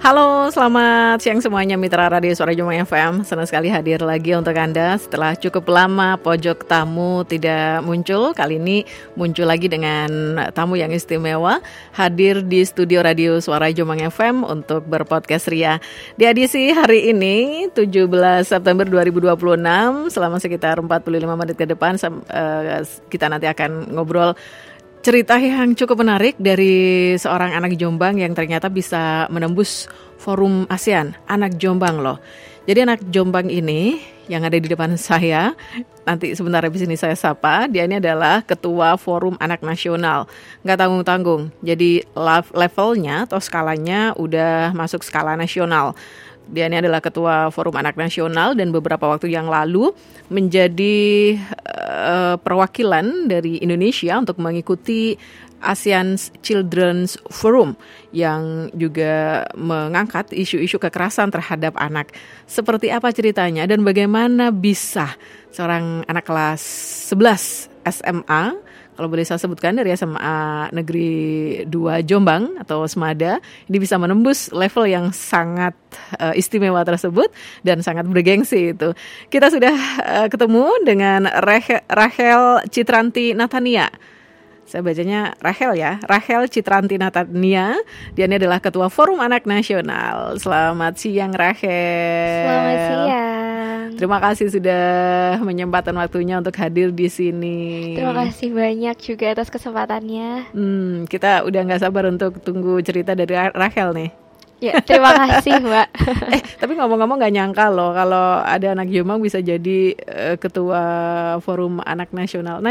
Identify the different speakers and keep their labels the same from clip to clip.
Speaker 1: Halo, selamat siang semuanya mitra Radio Suara Jombang FM. Senang sekali hadir lagi untuk Anda setelah cukup lama pojok tamu tidak muncul. Kali ini muncul lagi dengan tamu yang istimewa, hadir di studio Radio Suara Jombang FM untuk berpodcast Ria. Di edisi hari ini 17 September 2026, selama sekitar 45 menit ke depan kita nanti akan ngobrol cerita yang cukup menarik dari seorang anak Jombang yang ternyata bisa menembus forum ASEAN, anak Jombang loh. Jadi anak Jombang ini yang ada di depan saya, nanti sebentar habis ini saya sapa, dia ini adalah Ketua Forum Anak Nasional. Nggak tanggung-tanggung, jadi levelnya atau skalanya udah masuk skala nasional. Dia ini adalah Ketua Forum Anak Nasional dan beberapa waktu yang lalu menjadi perwakilan dari Indonesia untuk mengikuti ASEAN Children's Forum yang juga mengangkat isu-isu kekerasan terhadap anak. Seperti apa ceritanya dan bagaimana bisa seorang anak kelas 11 SMA, kalau boleh saya sebutkan dari SMA Negeri 2 Jombang atau SMADA, ini bisa menembus level yang sangat istimewa tersebut dan sangat bergengsi itu. Kita sudah ketemu dengan Rachel Citranti Natania. Saya bacanya Rachel ya, Rachel Citranti Natania. Dia ini adalah Ketua Forum Anak Nasional. Selamat siang Rachel.
Speaker 2: Selamat siang.
Speaker 1: Terima kasih sudah menyempatkan waktunya untuk hadir di sini.
Speaker 2: Terima kasih banyak juga atas kesempatannya.
Speaker 1: Kita udah nggak sabar untuk tunggu cerita dari Rachel nih.
Speaker 2: Ya, terima kasih Mbak.
Speaker 1: Tapi ngomong-ngomong nggak nyangka loh kalau ada anak Jombang bisa jadi Ketua Forum Anak Nasional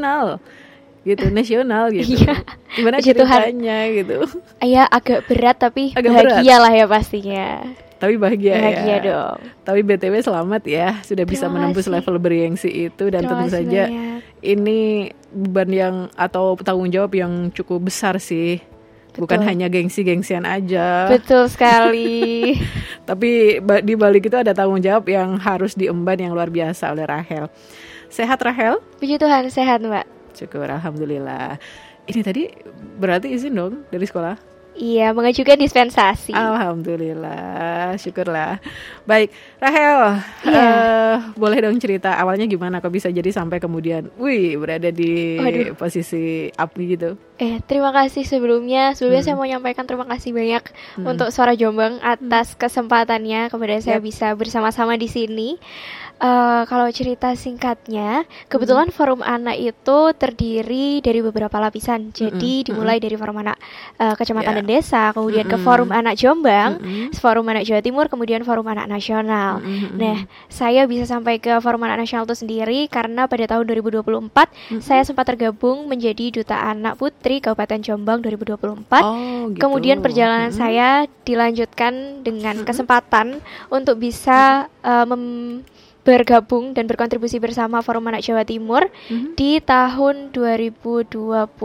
Speaker 1: gitu.
Speaker 2: Iya.
Speaker 1: Gimana ceritanya gitu?
Speaker 2: Ya agak berat tapi bahagia lah ya pastinya.
Speaker 1: Tapi bahagia ya
Speaker 2: dong.
Speaker 1: Tapi BTW selamat ya, sudah bisa menembus level bergengsi itu. Dan tentu saja banyak. Ini beban yang atau tanggung jawab yang cukup besar sih. Betul. Bukan hanya gengsi-gengsian aja.
Speaker 2: Betul sekali.
Speaker 1: Tapi di balik itu ada tanggung jawab yang harus diemban yang luar biasa oleh Rachel. Sehat Rachel?
Speaker 2: Puji Tuhan sehat Mbak.
Speaker 1: Syukur, alhamdulillah. Ini tadi berarti izin dong dari sekolah?
Speaker 2: Iya, mengajukan dispensasi.
Speaker 1: Alhamdulillah, syukurlah. Baik, Rachel, boleh dong cerita awalnya gimana kok bisa jadi sampai kemudian, berada di posisi APMI gitu?
Speaker 2: Terima kasih sebelumnya saya mau menyampaikan terima kasih banyak untuk Suara Jombang atas kesempatannya kepada saya bisa bersama-sama di sini. Kalau cerita singkatnya, kebetulan Forum Anak itu terdiri dari beberapa lapisan. Jadi dimulai dari Forum Anak Kecamatan dan Desa, kemudian ke Forum Anak Jombang, Forum Anak Jawa Timur, kemudian Forum Anak Nasional. Nah, saya bisa sampai ke Forum Anak Nasional itu sendiri karena pada tahun 2024 saya sempat tergabung menjadi Duta Anak Putri Kabupaten Jombang 2024. Kemudian perjalanan saya dilanjutkan dengan kesempatan untuk bisa bergabung dan berkontribusi bersama Forum Anak Jawa Timur di tahun 2025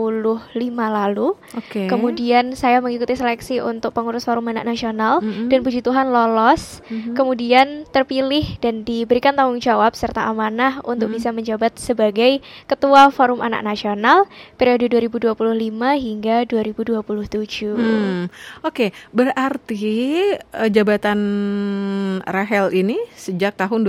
Speaker 2: lalu. Kemudian saya mengikuti seleksi untuk pengurus Forum Anak Nasional dan puji Tuhan lolos. Kemudian terpilih dan diberikan tanggung jawab serta amanah untuk bisa menjabat sebagai Ketua Forum Anak Nasional periode 2025 hingga 2027.
Speaker 1: Berarti jabatan Rachel ini sejak tahun